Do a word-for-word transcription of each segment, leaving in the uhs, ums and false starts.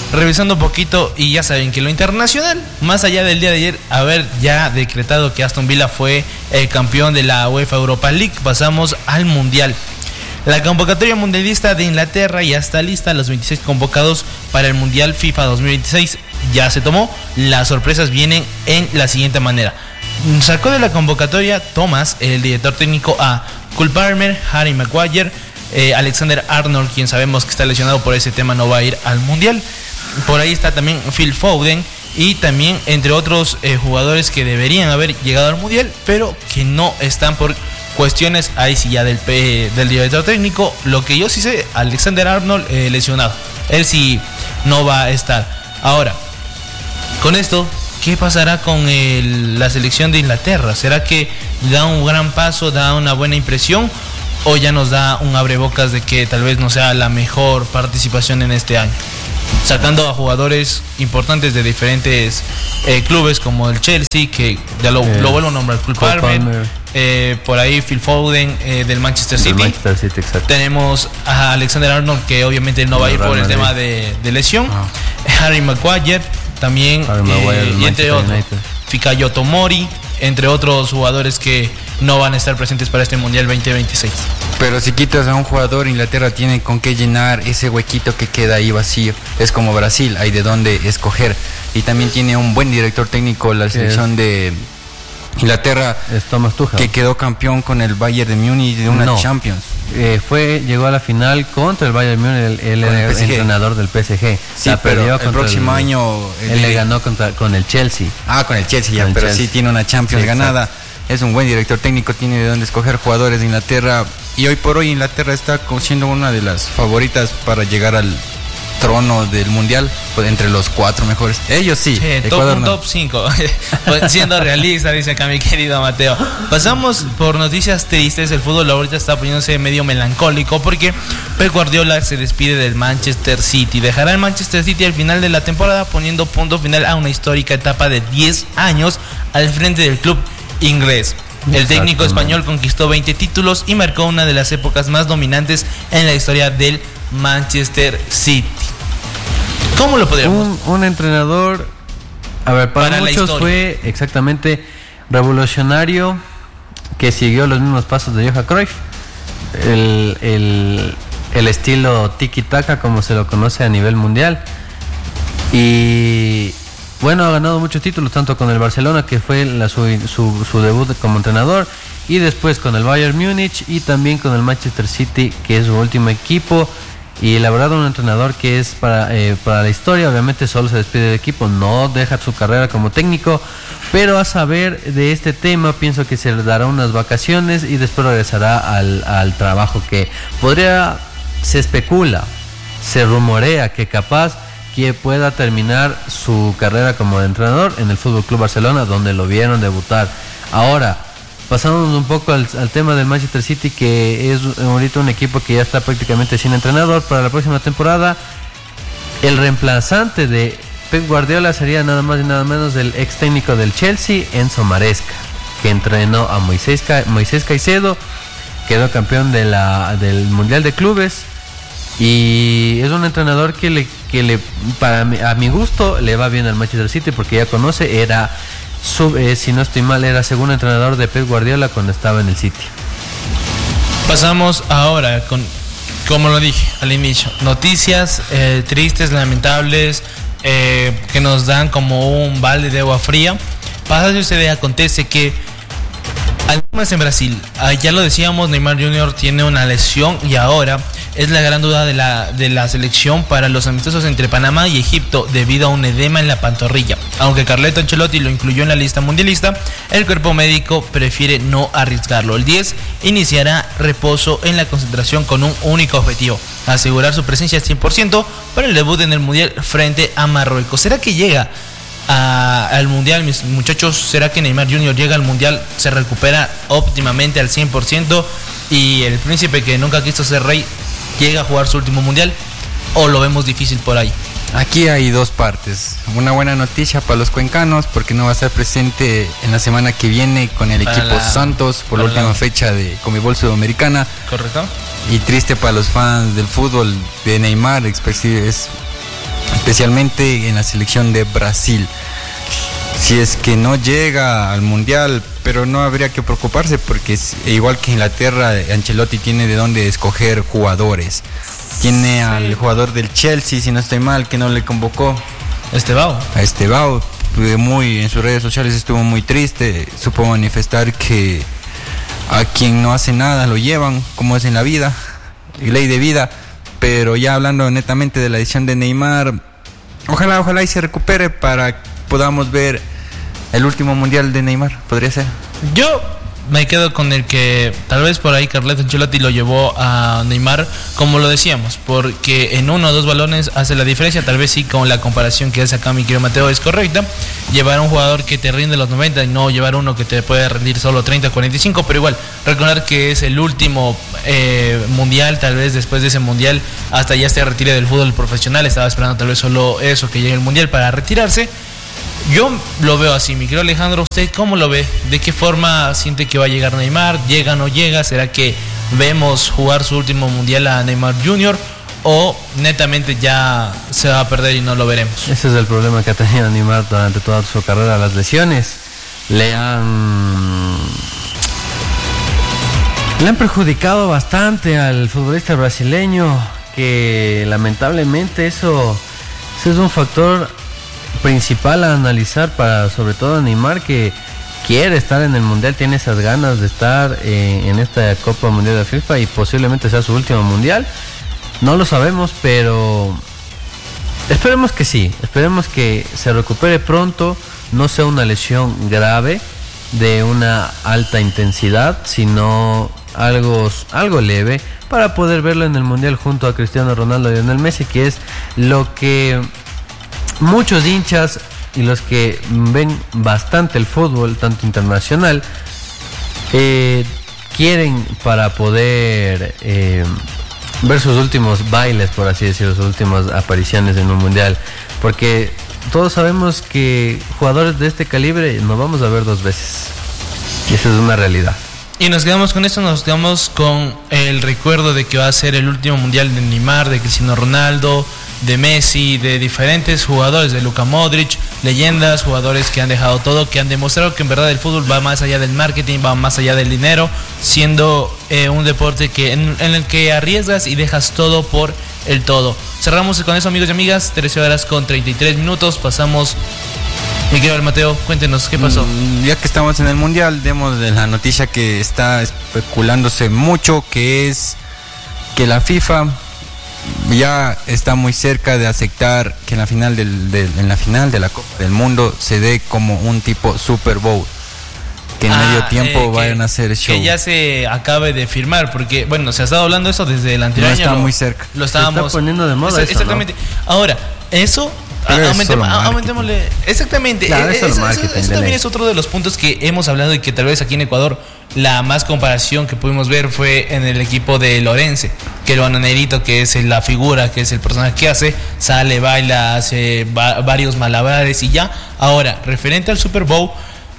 revisando un poquito, y ya saben que lo internacional, más allá del día de ayer haber ya decretado que Aston Villa fue el campeón de la UEFA Europa League, pasamos al Mundial. La convocatoria mundialista de Inglaterra ya está lista. Los veintiséis convocados para el Mundial FIFA dos mil veintiséis ya se tomó. Las sorpresas vienen en la siguiente manera. Sacó de la convocatoria Thomas, el director técnico, a Cole Palmer, Harry Maguire, eh, Alexander Arnold, quien sabemos que está lesionado por ese tema, no va a ir al Mundial. Por ahí está también Phil Foden y también entre otros eh, jugadores que deberían haber llegado al Mundial, pero que no están por cuestiones ahí sí ya del, del director técnico. Lo que yo sí sé, Alexander Arnold eh, lesionado, él sí no va a estar. Ahora, con esto, ¿qué pasará con el, la selección de Inglaterra? ¿Será que da un gran paso, da una buena impresión, o ya nos da un abrebocas de que tal vez no sea la mejor participación en este año? Sacando a jugadores importantes de diferentes eh, clubes como el Chelsea, que ya lo, eh, lo vuelvo a nombrar, Cole Palmer, eh, por ahí Phil Foden eh, del Manchester City. Manchester City, exacto. Tenemos a Alexander Arnold, que obviamente no va a ir por el tema de, de lesión. Ah. Harry Maguire también, Harry Maguire, eh, y entre otros, Fikayo Tomori, entre otros jugadores que no van a estar presentes para este Mundial veinte veintiséis. Pero si quitas a un jugador, Inglaterra tiene con qué llenar ese huequito que queda ahí vacío. Es como Brasil, hay de dónde escoger. Y también tiene un buen director técnico, la selección de Inglaterra, es Thomas Tuchel, que quedó campeón con el Bayern de Múnich de una no. Champions. Eh, fue, llegó a la final contra el Bayern de Múnich, él era el, el entrenador del P S G. Sí, la pero el próximo el, año... Él el, le ganó contra, con el Chelsea. Ah, con el Chelsea ya, pero Chelsea. Sí tiene una Champions sí, ganada. Exacto. Es un buen director técnico, tiene de dónde escoger jugadores de Inglaterra. Y hoy por hoy Inglaterra está siendo una de las favoritas para llegar al trono del Mundial, pues entre los cuatro mejores. Ellos sí. sí top, un no. top cinco. Siendo realista, dice acá mi querido Mateo. Pasamos por noticias tristes. El fútbol ahorita está poniéndose medio melancólico porque Pep Guardiola se despide del Manchester City. Dejará el Manchester City al final de la temporada, poniendo punto final a una histórica etapa de diez años al frente del club inglés. El técnico español conquistó veinte títulos y marcó una de las épocas más dominantes en la historia del Manchester City. ¿Cómo lo podríamos? Un, un entrenador, a ver, para, para muchos fue exactamente revolucionario, que siguió los mismos pasos de Johan Cruyff, el, el, el estilo tiki-taka como se lo conoce a nivel mundial, y bueno, ha ganado muchos títulos, tanto con el Barcelona, que fue la, su, su, su debut como entrenador, y después con el Bayern Múnich y también con el Manchester City, que es su último equipo. Y la verdad, un entrenador que es para, eh, para la historia. Obviamente solo se despide del equipo, no deja su carrera como técnico, pero a saber de este tema, pienso que se le dará unas vacaciones y después regresará al, al trabajo que podría, se especula, se rumorea que capaz que pueda terminar su carrera como entrenador en el F C Barcelona, donde lo vieron debutar. Ahora, pasándonos un poco al, al tema del Manchester City, que es ahorita un equipo que ya está prácticamente sin entrenador para la próxima temporada. El reemplazante de Pep Guardiola sería nada más y nada menos del ex técnico del Chelsea, Enzo Maresca, que entrenó a Moisés, Moisés Caicedo, quedó campeón de la, del Mundial de Clubes, y es un entrenador que le, que le para mi, a mi gusto le va bien al Manchester City, porque ya conoce, era Sub, eh, si no estoy mal, era segundo entrenador de Pep Guardiola cuando estaba en el City. Pasamos ahora con, como lo dije al inicio, noticias eh, tristes, lamentables, eh, que nos dan como un balde de agua fría. Pasa si usted acontece que además en Brasil, ah, ya lo decíamos, Neymar junior tiene una lesión y ahora es la gran duda de la, de la selección para los amistosos entre Panamá y Egipto debido a un edema en la pantorrilla. Aunque Carleto Ancelotti lo incluyó en la lista mundialista, el cuerpo médico prefiere no arriesgarlo. El diez iniciará reposo en la concentración con un único objetivo: asegurar su presencia al cien por ciento para el debut en el Mundial frente a Marruecos. ¿Será que llega a, al Mundial, mis muchachos? ¿Será que Neymar junior llega al Mundial, se recupera óptimamente al cien por ciento y el príncipe que nunca quiso ser rey llega a jugar su último Mundial, o lo vemos difícil por ahí? Aquí hay dos partes. Una buena noticia para los cuencanos, porque no va a estar presente en la semana que viene con el para equipo la, Santos por la última la... fecha de Conmebol Sudamericana. Correcto. Y triste para los fans del fútbol de Neymar, es especialmente en la selección de Brasil. Si es que no llega al Mundial, pero no habría que preocuparse porque es, igual que Inglaterra, Ancelotti tiene de dónde escoger jugadores. Tiene al jugador del Chelsea, si no estoy mal, que no le convocó. Estebao. A Estebao, muy, en sus redes sociales estuvo muy triste, supo manifestar que a quien no hace nada lo llevan, como es en la vida, ley de vida. Pero ya hablando netamente de la edición de Neymar, ojalá, ojalá y se recupere para que podamos ver el último mundial de Neymar, podría ser. Yo me quedo con el que tal vez por ahí Carleto Ancelotti lo llevó a Neymar, como lo decíamos, porque en uno o dos balones hace la diferencia. Tal vez sí, con la comparación que hace acá mi querido Mateo es correcta. Llevar a un jugador que te rinde los noventa y no llevar uno que te puede rendir solo treinta, cuarenta y cinco, pero igual, recordar que es el último eh, mundial. Tal vez después de ese mundial hasta ya se retire del fútbol profesional. Estaba esperando tal vez solo eso, que llegue el mundial para retirarse. Yo lo veo así, mi querido Alejandro. ¿Usted cómo lo ve? ¿De qué forma siente que va a llegar Neymar? ¿Llega o no llega? ¿Será que vemos jugar su último mundial a Neymar junior? ¿O netamente ya se va a perder y no lo veremos? Ese es el problema que ha tenido Neymar durante toda su carrera. Las lesiones le han le han perjudicado bastante al futbolista brasileño, que lamentablemente eso, eso es un factor principal a analizar para, sobre todo, Neymar, que quiere estar en el mundial, tiene esas ganas de estar eh, en esta Copa Mundial de FIFA y posiblemente sea su último mundial. No lo sabemos, pero esperemos que sí, esperemos que se recupere pronto, no sea una lesión grave de una alta intensidad, sino algo, algo leve, para poder verlo en el mundial junto a Cristiano Ronaldo y Lionel Messi, que es lo que muchos hinchas y los que ven bastante el fútbol, tanto internacional, eh, quieren para poder eh, ver sus últimos bailes, por así decirlo, sus últimas apariciones en un mundial. Porque todos sabemos que jugadores de este calibre nos vamos a ver dos veces. Y eso es una realidad. Y nos quedamos con esto, nos quedamos con el recuerdo de que va a ser el último mundial de Neymar, de Cristiano Ronaldo, de Messi, de diferentes jugadores, de Luka Modric, leyendas, jugadores que han dejado todo, que han demostrado que en verdad el fútbol va más allá del marketing, va más allá del dinero, siendo eh, un deporte que en, en el que arriesgas y dejas todo por el todo. Cerramos con eso, amigos y amigas, trece horas con treinta y tres minutos, pasamos. Mi querido Mateo, cuéntenos, ¿qué pasó? Mm, ya que estamos en el mundial, demos de la noticia que está especulándose mucho, que es que la FIFA ya está muy cerca de aceptar que en la final del, del, en la final de la Copa del Mundo se dé como un tipo Super Bowl, que en ah, medio tiempo eh, vayan que, a hacer show. Que ya se acabe de firmar, porque bueno, se ha estado hablando eso desde el anterior no año. Está lo, muy cerca. Lo estábamos se está poniendo de moda. Eso, exactamente. ¿No? Ahora, eso Aumentemos, aumentémosle. Exactamente. Claro, eso, eso, eso, eso también es otro de los puntos que hemos hablado y que tal vez aquí en Ecuador la más comparación que pudimos ver fue en el equipo de Lorense, que el bananerito, que es la figura, que es el personaje que hace, sale, baila, hace va, varios malabares y ya. Ahora, referente al Super Bowl,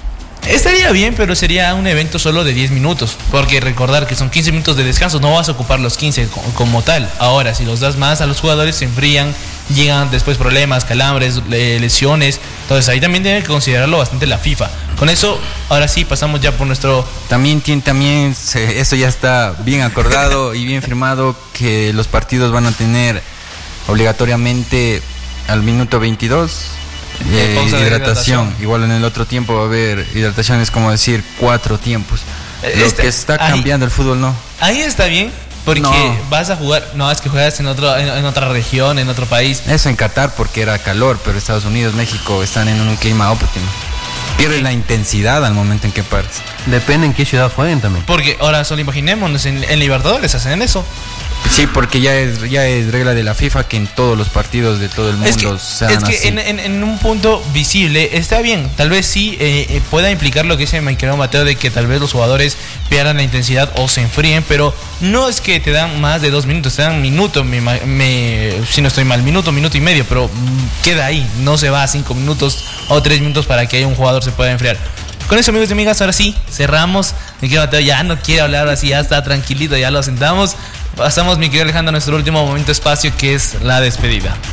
estaría bien, pero sería un evento solo de diez minutos, porque recordar que son quince minutos de descanso, no vas a ocupar los quince como tal. Ahora, si los das más a los jugadores, se enfrían, llegan después problemas, calambres, lesiones. Entonces ahí también tiene que considerarlo bastante la FIFA. Con eso, ahora sí, pasamos ya por nuestro... También, también se, eso ya está bien acordado y bien firmado, que los partidos van a tener obligatoriamente al minuto veintidós Eh, hidratación. hidratación. Igual en el otro tiempo va a haber hidratación, es como decir cuatro tiempos. Lo está, que está cambiando ahí, el fútbol no. Ahí está bien, porque no. vas a jugar, no, es que juegas en otro, en, en otra región, en otro país. Eso en Qatar porque era calor, pero Estados Unidos, México están en un clima óptimo. Pierde la intensidad al momento en que pares. Depende en qué ciudad jueguen también. Porque ahora solo imaginémonos, en, en Libertadores hacen eso. Sí, porque ya es ya es regla de la FIFA que en todos los partidos de todo el mundo es que, sean es que así. En, en, en un punto visible está bien, tal vez sí eh, eh, pueda implicar lo que dice mi querido Mateo, de que tal vez los jugadores pierdan la intensidad o se enfríen, pero no es que te dan más de dos minutos, te dan minuto, me, me, si no estoy mal, minuto, minuto y medio, pero queda ahí, no se va a cinco minutos o tres minutos para que haya un jugador se pueda enfriar. Con eso, amigos y amigas, ahora sí, cerramos. Mi querido Mateo ya no quiere hablar, así ya está tranquilito, ya lo sentamos. Pasamos, mi querido Alejandro, a nuestro último momento espacio, que es la despedida.